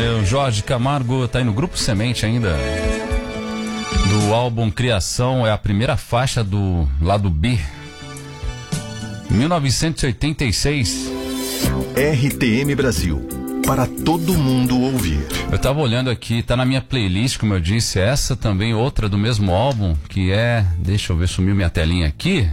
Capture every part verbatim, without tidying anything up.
É, o Jorge Camargo tá aí no Grupo Semente ainda. Do álbum Criação, é a primeira faixa do lado B. mil novecentos e oitenta e seis. R T M Brasil, para todo mundo ouvir. Eu tava olhando aqui, tá na minha playlist, como eu disse, essa também, outra do mesmo álbum, que é, deixa eu ver, sumiu minha telinha aqui.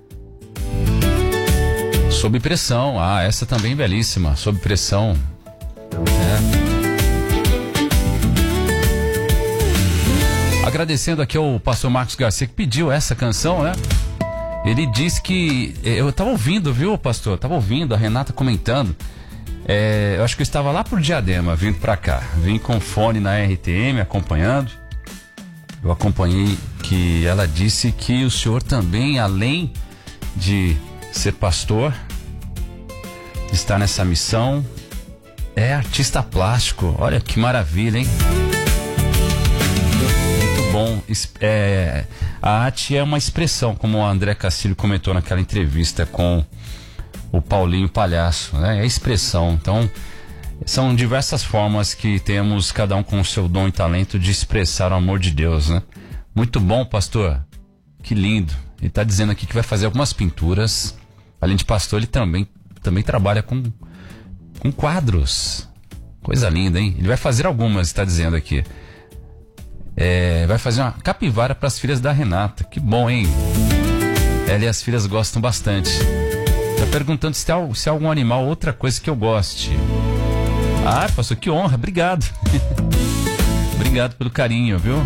Sob Pressão, ah, essa também belíssima, Sob Pressão. É. Agradecendo aqui ao pastor Marcos Garcia, que pediu essa canção, né? Ele disse que... Eu tava ouvindo, viu, pastor? Eu tava ouvindo a Renata comentando. É, eu acho que eu estava lá por Diadema, vindo pra cá. Vim com fone na R T M, acompanhando. Eu acompanhei que ela disse que o senhor também, além de ser pastor, está nessa missão, é artista plástico. Olha que maravilha, hein? Bom, é, a arte é uma expressão, como o André Castilho comentou naquela entrevista com o Paulinho Palhaço, né? É expressão. Então, são diversas formas que temos, cada um com o seu dom e talento, de expressar o amor de Deus, né? Muito bom, pastor. Que lindo. Ele está dizendo aqui que vai fazer algumas pinturas. Além de pastor, ele também, também trabalha com, com quadros. Coisa linda, hein? Ele vai fazer algumas, está dizendo aqui. É, vai fazer uma capivara para as filhas da Renata. Que bom, hein? Ela e as filhas gostam bastante. Tá perguntando se tem, se tem algum animal, outra coisa que eu goste. Ah, pastor, que honra. Obrigado. Obrigado pelo carinho, viu?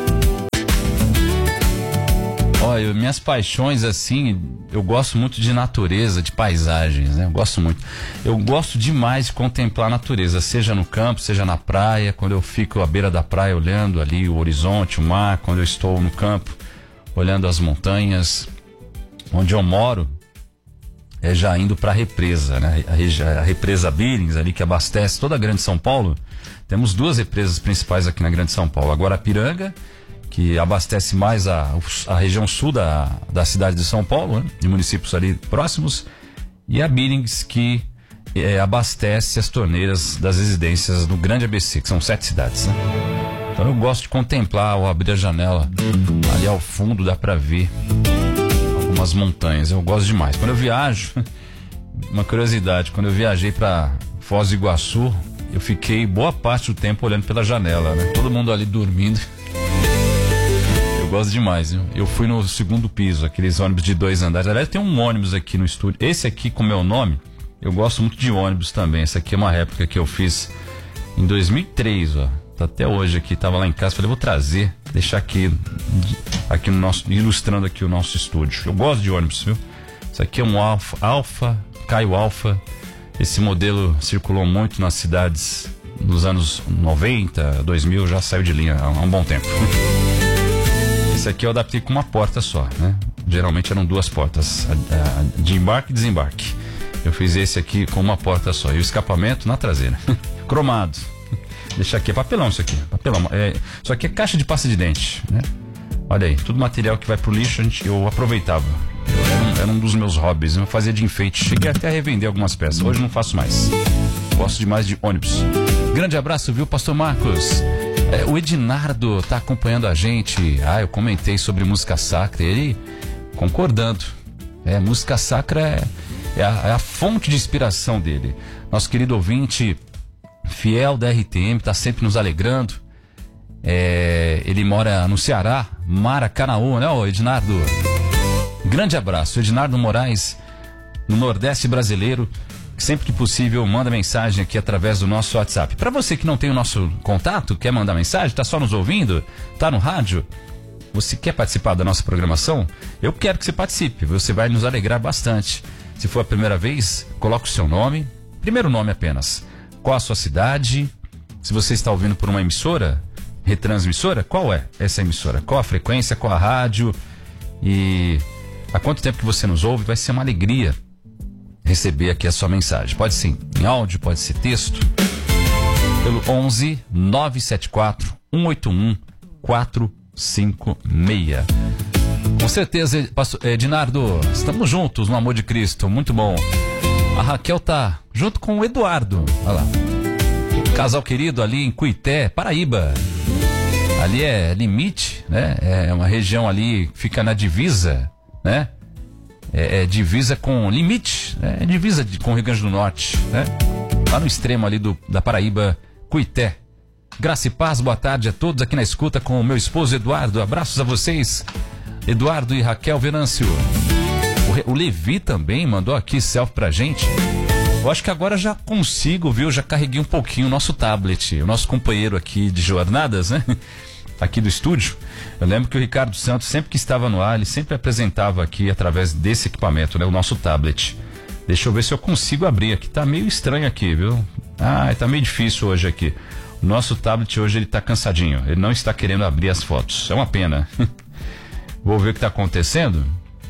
Olha, minhas paixões, assim, eu gosto muito de natureza, de paisagens, né? Eu gosto muito. Eu gosto demais de contemplar a natureza, seja no campo, seja na praia. Quando eu fico à beira da praia olhando ali o horizonte, o mar. Quando eu estou no campo, olhando as montanhas. Onde eu moro, é já indo para a represa, né? A, a represa Billings, ali que abastece toda a Grande São Paulo. Temos duas represas principais aqui na Grande São Paulo. A Guarapiranga, que abastece mais a, a região sul da, da cidade de São Paulo, né? E municípios ali próximos, e a Billings, que é, abastece as torneiras das residências do Grande A B C, que são sete cidades, né? Então eu gosto de contemplar, ao abrir a janela, ali ao fundo dá pra ver algumas montanhas, eu gosto demais. Quando eu viajo, uma curiosidade, quando eu viajei pra Foz do Iguaçu, eu fiquei boa parte do tempo olhando pela janela, né? Todo mundo ali dormindo. Eu gosto demais, viu? Eu fui no segundo piso, aqueles ônibus de dois andares. Aliás, tem um ônibus aqui no estúdio. Esse aqui com meu nome, eu gosto muito de ônibus também. Essa aqui é uma réplica que eu fiz em dois mil e três, ó. Tá até hoje aqui, tava lá em casa, falei, vou trazer, deixar aqui, aqui no nosso, ilustrando aqui o nosso estúdio. Eu gosto de ônibus, viu? Isso aqui é um Alfa, Alfa, Caio Alfa. Esse modelo circulou muito nas cidades nos anos noventa, dois mil, já saiu de linha há um bom tempo. Esse aqui eu adaptei com uma porta só, né? Geralmente eram duas portas, a, a, de embarque e desembarque. Eu fiz esse aqui com uma porta só. E o escapamento na traseira. Cromado. Deixa aqui, é papelão isso aqui. Papelão. É, isso aqui é caixa de pasta de dente, né? Olha aí, tudo material que vai pro lixo, a gente, eu aproveitava. Eu, era, um, era um dos meus hobbies, eu fazia de enfeite. Cheguei até a revender algumas peças. Hoje não faço mais. Gosto demais de ônibus. Grande abraço, viu, pastor Marcos? É, o Ednardo tá acompanhando a gente. Ah, eu comentei sobre música sacra. Ele concordando. É, música sacra é, é, a, é a fonte de inspiração dele. Nosso querido ouvinte, fiel da R T M, tá sempre nos alegrando. É, ele mora no Ceará, Maracanaú, né, ô Ednardo? Grande abraço. Ednardo Moraes, no Nordeste brasileiro. Sempre que possível, manda mensagem aqui através do nosso WhatsApp. Para você que não tem o nosso contato, quer mandar mensagem, tá só nos ouvindo, tá no rádio, você quer participar da nossa programação? Eu quero que você participe, você vai nos alegrar bastante. Se for a primeira vez, coloque o seu nome, primeiro nome apenas. Qual a sua cidade? Se você está ouvindo por uma emissora, retransmissora, qual é essa emissora? Qual a frequência, qual a rádio? E há quanto tempo que você nos ouve? Vai ser uma alegria receber aqui a sua mensagem. Pode ser em áudio, pode ser texto. Pelo onze nove sete quatro um oito um quatro cinco seis. Com certeza, Ednardo, estamos juntos no amor de Cristo. Muito bom. A Raquel tá junto com o Eduardo. Olha lá. Casal querido ali em Cuité, Paraíba. Ali é limite, né? É uma região ali, fica na divisa, né? É, é divisa com limite, né? É divisa de, com o Rio Grande do Norte, né? Lá no extremo ali do, da Paraíba, Cuité. Graça e paz, boa tarde a todos aqui na escuta com o meu esposo Eduardo. Abraços a vocês, Eduardo e Raquel Venâncio. O, o Levi também mandou aqui selfie pra gente. Eu acho que agora já consigo, viu? Já carreguei um pouquinho o nosso tablet, o nosso companheiro aqui de jornadas, né? Aqui do estúdio. Eu lembro que o Ricardo Santos, sempre que estava no ar, ele sempre apresentava aqui através desse equipamento, né? O nosso tablet. Deixa eu ver se eu consigo abrir aqui. Tá meio estranho aqui, viu? Ah, tá meio difícil hoje aqui. O nosso tablet hoje ele tá cansadinho. Ele não está querendo abrir as fotos. É uma pena. Vou ver o que tá acontecendo.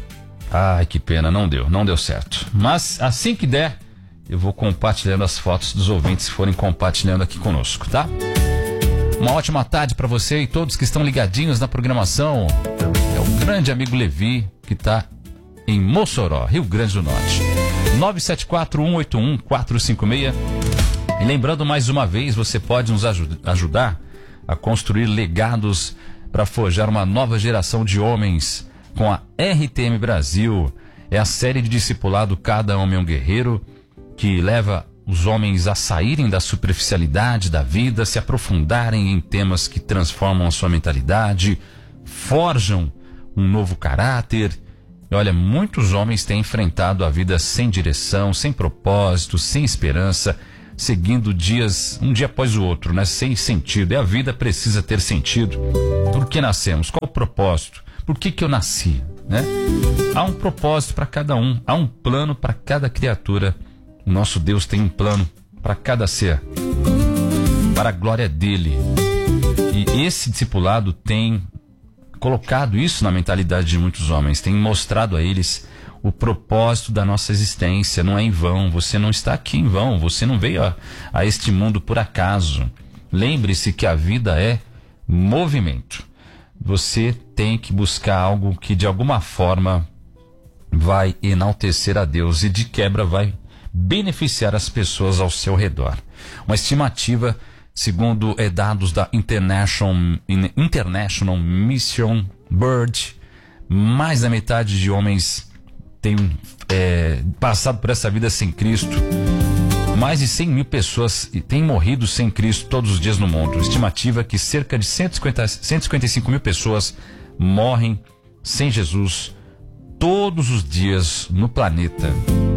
Ai, que pena, não deu, não deu certo. Mas assim que der, eu vou compartilhando as fotos dos ouvintes que forem compartilhando aqui conosco, tá? Uma ótima tarde para você e todos que estão ligadinhos na programação. É o grande amigo Levi, que está em Mossoró, Rio Grande do Norte. nove sete quatro, um oito um, quatro cinco seis. E lembrando mais uma vez, você pode nos aj- ajudar a construir legados para forjar uma nova geração de homens com a R T M Brasil. É a série de discipulado Cada Homem é um Guerreiro, que leva os homens a saírem da superficialidade da vida, se aprofundarem em temas que transformam a sua mentalidade, forjam um novo caráter. E olha, muitos homens têm enfrentado a vida sem direção, sem propósito, sem esperança, seguindo dias, um dia após o outro, né? Sem sentido. E a vida precisa ter sentido. Por que nascemos? Qual o propósito? Por que que eu nasci? Né? Há um propósito para cada um, há um plano para cada criatura. O nosso Deus tem um plano para cada ser, para a glória dele. E esse discipulado tem colocado isso na mentalidade de muitos homens, tem mostrado a eles o propósito da nossa existência. Não é em vão, você não está aqui em vão, você não veio a, a este mundo por acaso. Lembre-se que a vida é movimento. Você tem que buscar algo que de alguma forma vai enaltecer a Deus e de quebra vai beneficiar as pessoas ao seu redor. Uma estimativa, segundo é, dados da International, International Mission Bird, mais da metade de homens tem é, passado por essa vida sem Cristo. Mais de cem mil pessoas têm morrido sem Cristo todos os dias no mundo. Estimativa que cerca de cento e cinquenta, cento e cinquenta e cinco mil pessoas morrem sem Jesus todos os dias no planeta.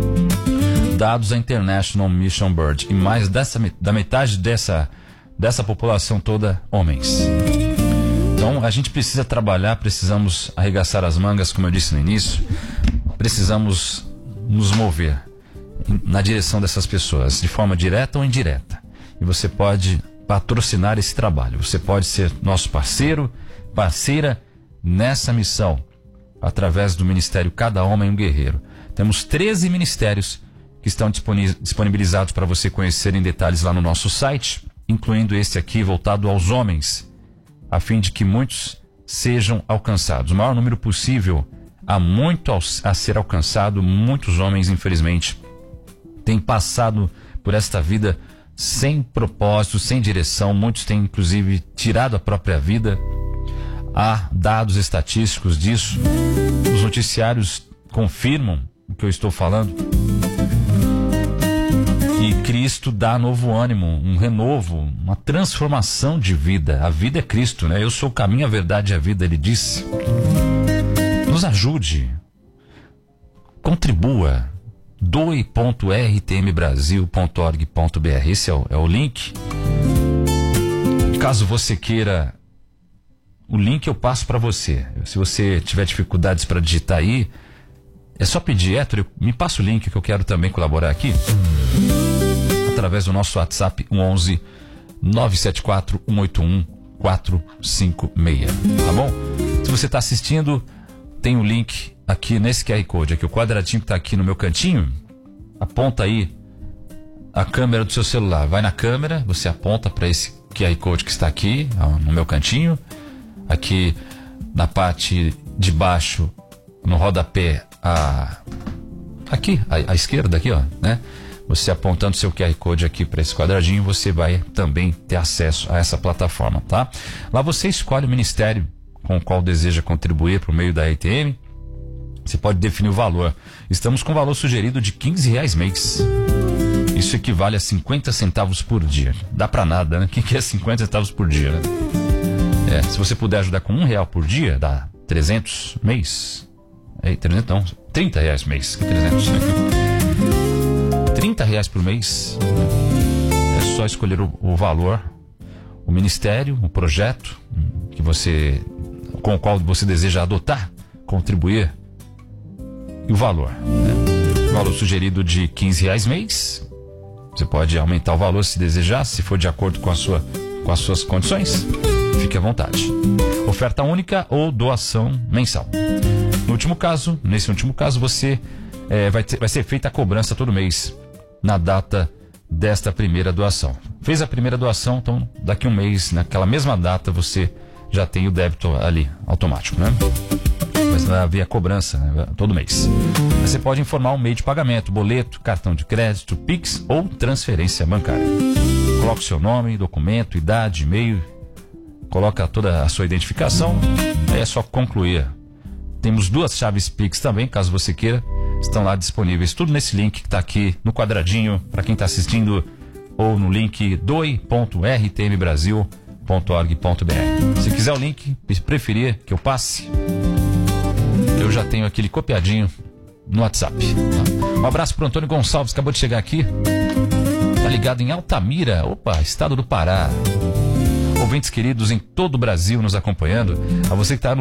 Dados da International Mission Bird. E mais dessa, da metade dessa, dessa população toda, homens. Então a gente precisa trabalhar, precisamos arregaçar as mangas, como eu disse no início. Precisamos nos mover na direção dessas pessoas, de forma direta ou indireta. E você pode patrocinar esse trabalho. Você pode ser nosso parceiro, parceira nessa missão, através do Ministério Cada Homem é um Guerreiro. Temos treze ministérios que estão disponibilizados para você conhecer em detalhes lá no nosso site, incluindo este aqui voltado aos homens, a fim de que muitos sejam alcançados. O maior número possível, há muito a ser alcançado. Muitos homens, infelizmente, têm passado por esta vida sem propósito, sem direção. Muitos têm, inclusive, tirado a própria vida. Há dados estatísticos disso. Os noticiários confirmam o que eu estou falando. E Cristo dá novo ânimo, um renovo, uma transformação de vida. A vida é Cristo, né? Eu sou o caminho, a verdade e a vida, ele disse. Nos ajude. Contribua. doe ponto r t m brasil ponto org ponto b r. Esse é o, é o link. Caso você queira, o link eu passo para você. Se você tiver dificuldades para digitar aí, é só pedir, Héctor, me passa o link que eu quero também colaborar aqui. Através do nosso WhatsApp onze nove sete quatro, um oito um, quatro cinco seis. Tá bom? Se você está assistindo, tem o link aqui nesse Q R Code, aqui o quadradinho que está aqui no meu cantinho. Aponta aí a câmera do seu celular. Vai na câmera, você aponta para esse Q R Code que está aqui no meu cantinho. Aqui na parte de baixo, no rodapé, a, aqui, à, à esquerda, aqui, ó, né? Você apontando seu Q R Code aqui para esse quadradinho, você vai também ter acesso a essa plataforma, tá? Lá você escolhe o ministério com o qual deseja contribuir por meio da R T M. Você pode definir o valor. Estamos com o valor sugerido de quinze reais mês. Isso equivale a cinquenta centavos por dia. Dá pra nada, né? O que é cinquenta centavos por dia, né? É, se você puder ajudar com um real por dia, dá trezentos mês. É, trezentos não, trinta reais mês. trezentos. trinta reais por mês. É só escolher o, o valor, o ministério, o projeto que você, com o qual você deseja adotar, contribuir, e o valor, né? O valor sugerido de quinze reais mês. Você pode aumentar o valor se desejar, se for de acordo com a sua, com as suas condições. Fique à vontade. Oferta única ou doação mensal. No último caso, nesse último caso, você é, vai, ter, vai ser feita a cobrança todo mês na data desta primeira doação. Fez a primeira doação, então daqui a um mês, naquela mesma data, você já tem o débito ali, automático, né? Mas vai haver a cobrança, né, todo mês. Você pode informar o meio de pagamento, boleto, cartão de crédito, Pix ou transferência bancária. Coloca o seu nome, documento, idade, e-mail, coloca toda a sua identificação, aí é só concluir. Temos duas chaves Pix também, caso você queira, estão lá disponíveis. Tudo nesse link que está aqui no quadradinho, para quem está assistindo, ou no link doe ponto r t m brasil ponto org ponto b r. Se quiser o link, se preferir que eu passe, eu já tenho aquele copiadinho no WhatsApp. Tá? Um abraço para o Antônio Gonçalves, acabou de chegar aqui. Tá ligado em Altamira, opa, estado do Pará. Ouvintes queridos em todo o Brasil nos acompanhando. A você que está no